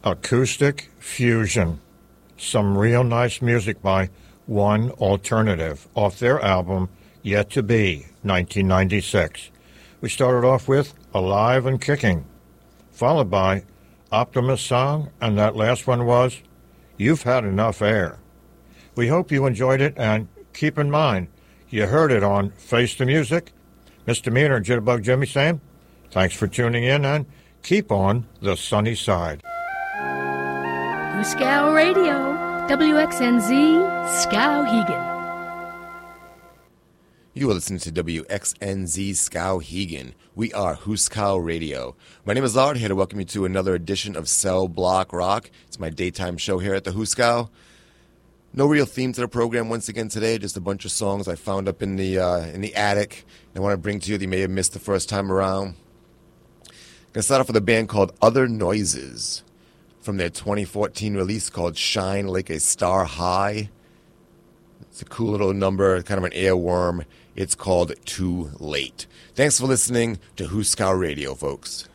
Acoustic Fusion. Some real nice music by One Alternative off their album Yet to Be, 1996. We started off with Alive and Kicking, followed by Optimus Song, and that last one was You've Had Enough Air. We hope you enjoyed it, and keep in mind, you heard it on Face the Music. Misdemeanor Jitterbug Jimmy saying, thanks for tuning in, and keep on the sunny side. Hooskow Radio, WXNZ, Skowhegan. You are listening to WXNZ Skowhegan. We are Hooskow Radio. My name is Lard, here to welcome you to another edition of Cell Block Rock. It's my daytime show here at the Hooskow. No real theme to the program once again today, just a bunch of songs I found up in the attic I want to bring to you that you may have missed the first time around. I'm going to start off with a band called Other Noises from their 2014 release called Shine Like a Star High. It's a cool little number, kind of an earworm. It's called Too Late. Thanks for listening to Hooskow Radio, folks.